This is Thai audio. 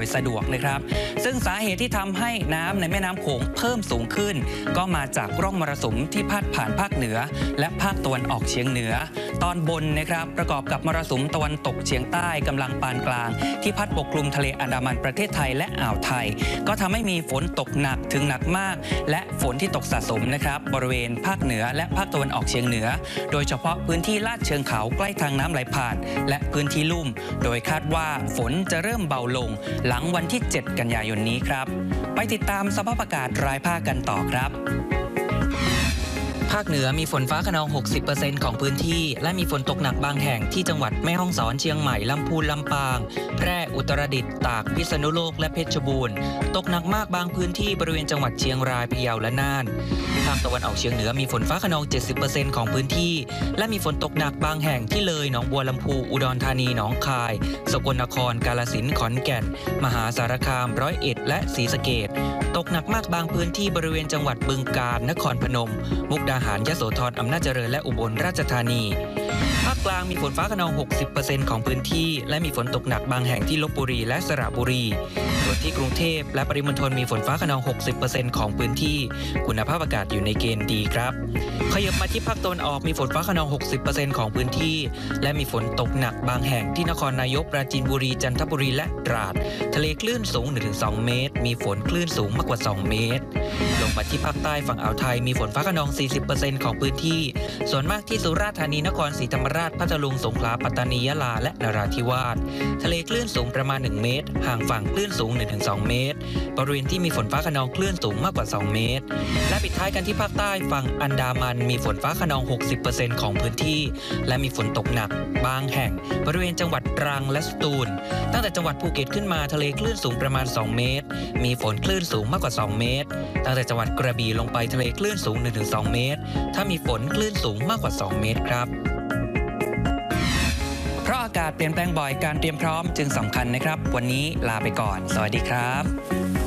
ยสะดวกนะครับซึ่งสาเหตุที่ทำให้น้ำในแม่น้ำโขงเพิ่มสูงขึ้นก็มาจากร่องมรสุมที่พาดผ่านภาคเหนือและภาคตะวันออกเฉียงเหนือตอนบนนะครับประกอบกับมรสุมตะวันตกเฉียงใต้กำลังปานกลางที่พัดปกคลุมทะเลอันดามันประเทศไทยและอ่าวไทยก็ทำให้มีฝนตกหนักถึงหนักมากและฝนที่ตกสะสมนะครับบริเวณภาคเหนือและภาคตะวันออกเฉียงเหนือโดยเฉพาะพื้นที่ลาดเชิงเขาใกล้ทางน้ำไหลผ่านและพื้นที่ลุ่มโดยคาดว่าฝนจะเริ่มเบาลงหลังวันที่ 7 กันยายนนี้ครับไปติดตามสภาพอากาศรายภาคกันต่อครับภาคเหนือมีฝนฟ้าคะนอง 60% ของพื้นที่และมีฝนตกหนักบางแห่งที่จังหวัดแม่ฮ่องสอนเชียงใหม่ลำพูนลำปางแพร่อุตรดิตถ์ตากพิษณุโลกและเพชรบูรณ์ตกหนักมากบางพื้นที่บริเวณจังหวัดเชียงรายพะเยาและน่านภาคตะวันออกเฉียงเหนือมีฝนฟ้าคะนอง 70% ของพื้นที่และมีฝนตกหนักบางแห่งที่เลยหนองบัวลำพูอุดรธานีหนองคายสกลนครกาฬสินธุ์ขอนแก่นมหาสารคามร้อยเอ็ดและศรีสะเกษตกหนักมากบางพื้นที่บริเวณจังหวัดบึงกาฬนครพนมมุกดาหารยโสธรอำนาจเจริญและอุบลราชธานีภาคกลางมีฝนฟ้าคะนอง 60% ของพื้นที่และมีฝนตกหนักบางแห่งที่ลพบุรีและสระบุรีส่วนที่กรุงเทพและปริมณฑลมีฝนฟ้าคะนอง 60% ของพื้นที่คุณภาพอากาศอยู่ในเกณฑ์ดีครับขยับมาที่ภาคตะวันออกมีฝนฟ้าคะนอง 60% ของพื้นที่และมีฝนตกหนักบางแห่งที่นครนายกปราจีนบุรีจันทบุรีและตราดทะเลคลื่นสูง 1-2 เมตรมีฝนคลื่นสูงมากกว่า 2 เมตรลงมาที่ภาคใต้ฝั่งอ่าวไทยมีฝนฟ้าคะนอง 40% ของพื้นที่ส่วนมากที่สุราษฎร์ธานีนครศรีธรรมราชพัทลุงสงขลาปัตตานียะลาและนราธิวาสทะเลคลื่นสูงประมาณ1เมตรห่างฝั่งคลื่นสูง 1-2 เมตรบริเวณที่มีฝนฟ้าคะนองคลื่นสูงมากกว่า2เมตรและปิดท้ายกันที่ภาคใต้ฝั่งอันดามันมีฝนฟ้าคะนอง 60% ของพื้นที่และมีฝนตกหนักบางแห่งบริเวณจังหวัดตรังและสตูลตั้งแต่จังหวัดภูเก็ตขึ้นมาทะเลคลื่นสูงประมาณ2เมตรมีฝนคลื่นสูงมากกว่า2เมตรตั้งแต่จังหวัดกระบี่ลงไปทะเลคลื่นสูง 1-2 เมตรถ้ามีฝนคลื่นสูงมากกว่า2เมตรครับเพราะอากาศเปลี่ยนแปลงบ่อยการเตรียมพร้อมจึงสำคัญนะครับวันนี้ลาไปก่อนสวัสดีครับ